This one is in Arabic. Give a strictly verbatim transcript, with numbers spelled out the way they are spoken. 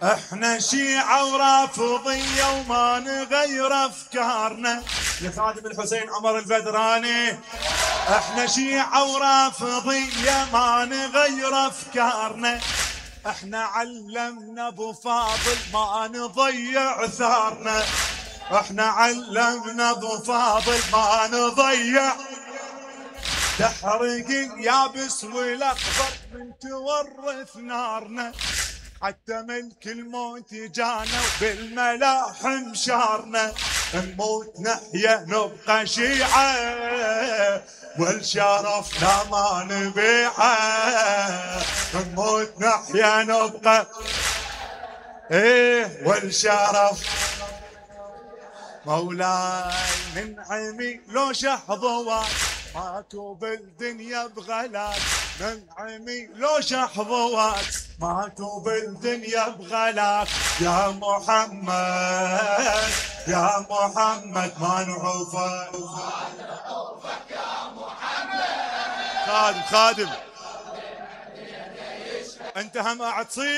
احنا شيعة ورافضية وما نغير افكارنا. يا خادم الحسين عمر البدراني، احنا شيعة ورافضية ما نغير افكارنا. احنا علمنا ابو فاضل ما نضيع ثارنا. احنا علمنا ابو فاضل ما نضيع. تحرق اليابس والاخضر من تورث نارنا. حتى ملك الموت جانا وبالملاحم شارنا. نموت نحيا نبقى شيعة والشرف لا ما نبيعه. نموت نحيا نبقى ايه والشرف. مولاي من عمي لو شحظوات ماكو بالدنيا بغلاك. من عمي لو شحظوات ماكو بالدنيا بغلاك. يا محمد يا محمد ما نعوفك. ما نعوفك يا محمد. خادم خادم انت هم قاعد تصيح.